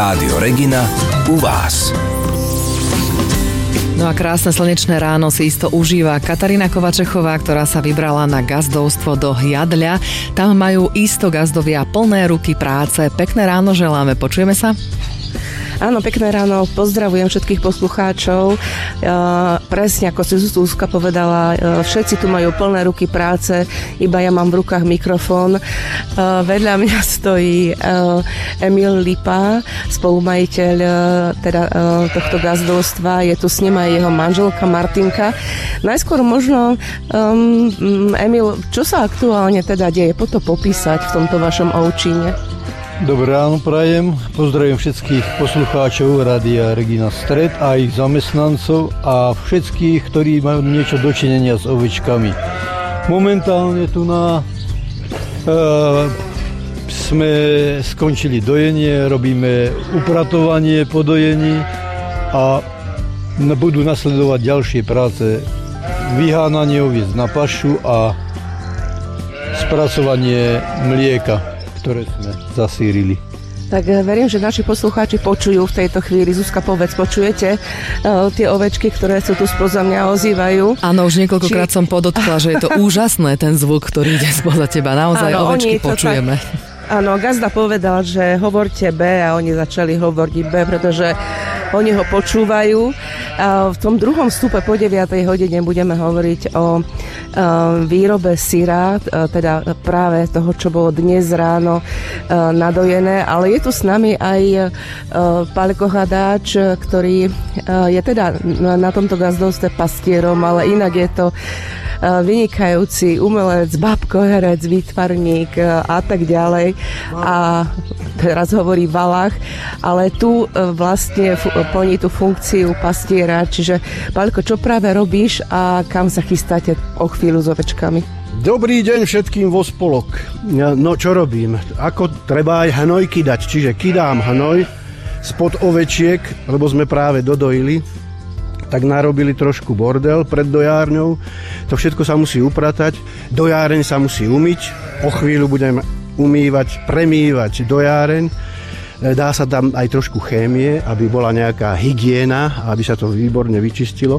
Rádio Regina u vás. No a krásne slnečné ráno si isto užíva Katarína Kovačechová, ktorá sa vybrala na gazdovstvo do Jadľa. Tam majú isto gazdovia plné ruky práce. Pekné ráno želáme, počujeme sa? Áno, pekné ráno, pozdravujem všetkých poslucháčov. Presne ako si Zuzka povedala, všetci tu majú plné ruky práce, iba ja mám v rukách mikrofón. Vedľa mňa stojí Emil Lipa, spolumajiteľ tohto gazdovstva. Je tu s ním aj jeho manželka Martinka. Najskôr možno, Emil, čo sa aktuálne teda deje? Poďme to popísať v tomto vašom ovčíne. Dobré ráno prajem, pozdravím všetkých poslucháčov Rádia Regina Stred a ich zamestnancov a všetkých, ktorí majú niečo dočinenia s ovečkami. Momentálne tu sme skončili dojenie, robíme upratovanie po dojení a budú nasledovať ďalšie práce, vyhánanie oviec na pašu a spracovanie mlieka, ktoré sme zasírili. Tak verím, že naši poslucháči počujú v tejto chvíli. Zuzka, povedz, počujete tie ovečky, ktoré sa tu spoza mňa ozývajú? Áno, už niekoľkokrát som podotkla, že je to úžasné, ten zvuk, ktorý ide spoza teba. Naozaj áno, ovečky počujeme. Áno, gazda povedal, že hovorte B a oni začali hovoriť B, pretože oni ho počúvajú. A v tom druhom vstupe po 9. hodine budeme hovoriť o výrobe syra, teda práve toho, čo bolo dnes ráno nadojené, ale je tu s nami aj Paľko Hadáč, ktorý je teda na tomto gazdovstve pastierom, ale inak je to vynikajúci umelec, bábkoherec, výtvarník a tak ďalej. A teraz hovorí Valách, ale tu vlastne plní tú funkciu pastiera. Čiže, Paľko, čo práve robíš a kam sa chystáte o chvíľu s ovečkami? Dobrý deň všetkým vo spolok. No čo robím? Ako treba aj hnoj kydať, čiže kydám hnoj spod ovečiek, lebo sme práve dodojili, tak narobili trošku bordel pred dojárňou. To všetko sa musí upratať, dojáreň sa musí umyť, o chvíľu budem premývať dojáreň. Dá sa tam aj trošku chémie, aby bola nejaká hygiena, aby sa to výborne vyčistilo.